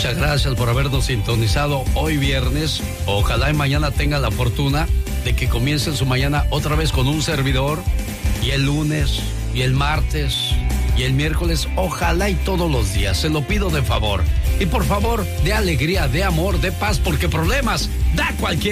Muchas gracias por habernos sintonizado hoy viernes. Ojalá y mañana tengan la fortuna de que comiencen su mañana otra vez con un servidor. Y el lunes, y el martes, y el miércoles, ojalá y todos los días. Se lo pido de favor. Y por favor, de alegría, de amor, de paz, porque problemas da cualquiera.